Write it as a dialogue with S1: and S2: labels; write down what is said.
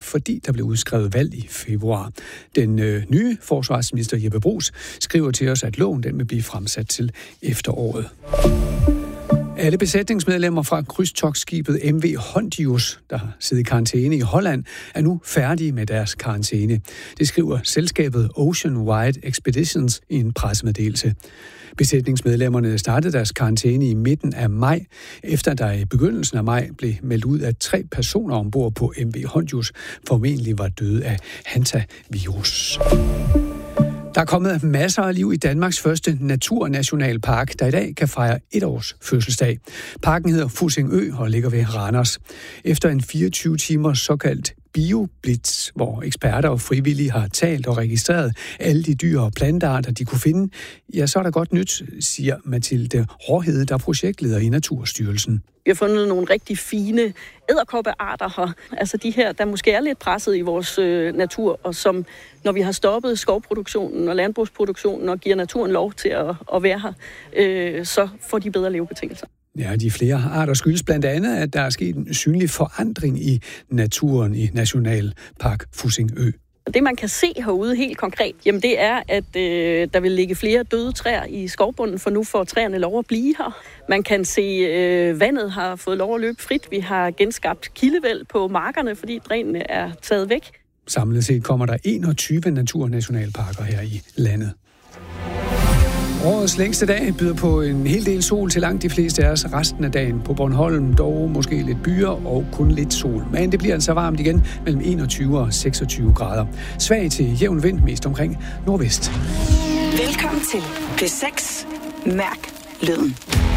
S1: fordi der blev udskrevet valg i februar. Den nye forsvarsminister Jeppe Bruus skriver til os, at loven den vil blive fremsat til efteråret. Alle besætningsmedlemmer fra krydstogtskibet MV Hondius, der har siddet i karantæne i Holland, er nu færdige med deres karantæne. Det skriver selskabet Ocean Wide Expeditions i en pressemeddelelse. Besætningsmedlemmerne startede deres karantæne i midten af maj, efter der i begyndelsen af maj blev meldt ud, at 3 personer ombord på MV Hondius formentlig var døde af hantavirus. Der er kommet masser af liv i Danmarks første naturnationalpark, der i dag kan fejre 1 års fødselsdag. Parken hedder Fussingø og ligger ved Randers. Efter en 24 timers såkaldt BioBlitz, hvor eksperter og frivillige har talt og registreret alle de dyr og plantearter, de kunne finde, ja, så er der godt nyt, siger Mathilde Hårhede, der er projektleder i Naturstyrelsen.
S2: Vi har fundet nogle rigtig fine edderkoppearter her. Altså de her, der måske er lidt presset i vores natur, og som, når vi har stoppet skovproduktionen og landbrugsproduktionen og giver naturen lov til at være her, så får de bedre levebetingelser.
S1: Ja, de flere arter skyldes blandt andet, at der er sket en synlig forandring i naturen i Nationalpark Fussingø.
S2: Det, man kan se herude helt konkret, jamen det er, at der vil ligge flere døde træer i skovbunden, for nu får træerne lov at blive her. Man kan se, vandet har fået lov at løbe frit. Vi har genskabt kildevæld på markerne, fordi drænene er taget væk.
S1: Samlet set kommer der 21 naturnationalparker her i landet. Årets længste dag byder på en hel del sol til langt de fleste af os resten af dagen. På Bornholm dog måske lidt byer og kun lidt sol. Men det bliver altså varmt igen mellem 21 og 26 grader. Svag til jævn vind mest omkring nordvest.
S3: Velkommen til P6. Mærk lyden.